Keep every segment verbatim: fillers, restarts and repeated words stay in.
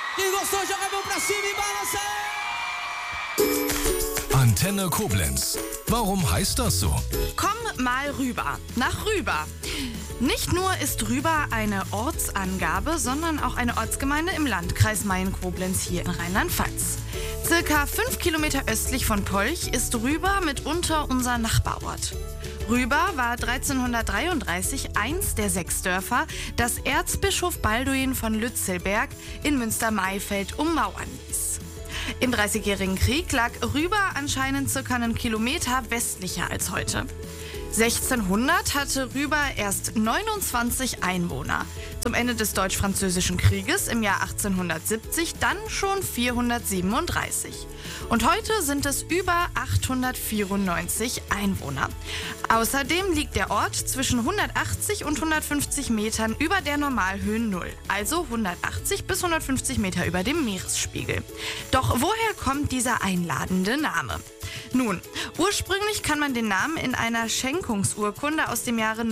Quem gostou, joga a mão pra cima e balança! Antenne Koblenz. Warum heißt das so? Komm mal rüber. Nach Rüber. Nicht nur ist Rüber eine Ortsangabe, sondern auch eine Ortsgemeinde im Landkreis Mayen-Koblenz hier in Rheinland-Pfalz. Circa fünf Kilometer östlich von Polch ist Rüber mitunter unser Nachbarort. Rüber war dreizehnhundertdreiunddreißig eins der sechs Dörfer, das Erzbischof Balduin von Lützelberg in Münster-Maifeld ummauern ließ. Im Dreißigjährigen Krieg lag Rüber anscheinend circa einen Kilometer westlicher als heute. sechzehnhundert hatte Rüber erst neunundzwanzig Einwohner. Zum Ende des Deutsch-Französischen Krieges im Jahr achtzehnhundertsiebzig dann schon vierhundertsiebenunddreißig. Und heute sind es über achthundertvierundneunzig Einwohner. Außerdem liegt der Ort zwischen hundertachtzig und hundertfünfzig Metern über der Normalhöhen Null, also hundertachtzig bis hundertfünfzig Meter über dem Meeresspiegel. Doch woher kommt dieser einladende Name? Nun, ursprünglich kann man den Namen in einer Schenkungsurkunde aus dem Jahre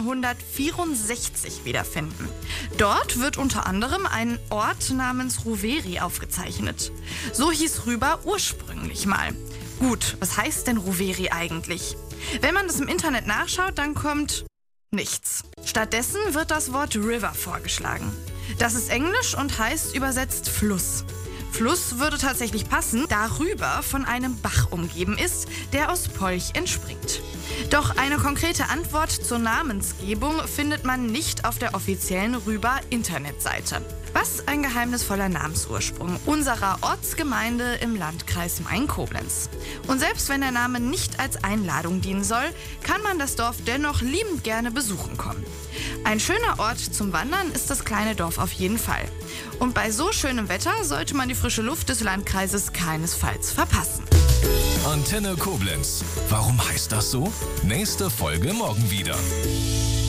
neunzehnhundertvierundsechzig wiederfinden. Dort wird unter anderem ein Ort namens Rouveri aufgezeichnet. So hieß Rüber ursprünglich mal. Gut, was heißt denn Rouveri eigentlich? Wenn man das im Internet nachschaut, dann kommt nichts. Stattdessen wird das Wort River vorgeschlagen. Das ist Englisch und heißt übersetzt Fluss. Fluss würde tatsächlich passen, da Rüber von einem Bach umgeben ist, der aus Polch entspringt. Doch eine konkrete Antwort zur Namensgebung findet man nicht auf der offiziellen Rüber-Internetseite. Was ein geheimnisvoller Namensursprung unserer Ortsgemeinde im Landkreis Mayen-Koblenz. Und selbst wenn der Name nicht als Einladung dienen soll, kann man das Dorf dennoch liebend gerne besuchen kommen. Ein schöner Ort zum Wandern ist das kleine Dorf auf jeden Fall. Und bei so schönem Wetter sollte man die frische Luft des Landkreises keinesfalls verpassen. Antenne Koblenz. Warum heißt das so? Nächste Folge morgen wieder.